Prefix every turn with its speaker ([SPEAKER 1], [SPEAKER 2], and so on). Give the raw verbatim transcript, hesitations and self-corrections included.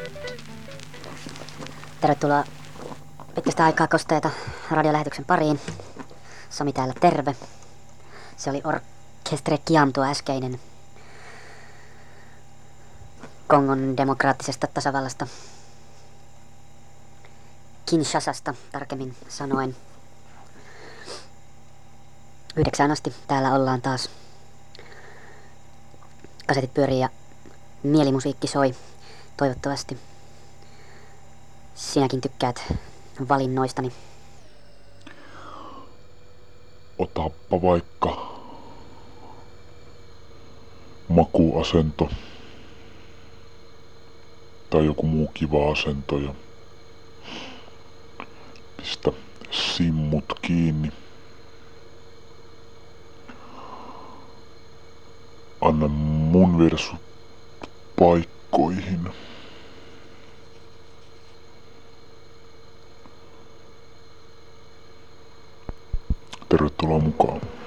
[SPEAKER 1] Tervetuloa pitkästä aikaa kosteita radiolähetyksen pariin. Sami täällä, terve. Se oli Orkestre Kiam tuo äskeinen. Kongon demokraattisesta tasavallasta. Kinshasasta tarkemmin sanoen. Yhdeksään asti täällä ollaan taas. Kasetit pyörii ja mielimusiikki soi. Toivottavasti sinäkin tykkäät valinnoistani.
[SPEAKER 2] Otappa vaikka makuasento tai joku muu kiva asento ja pistä simmut kiinni. Anna mun versu paikkoihin. Tervetuloa mukaan.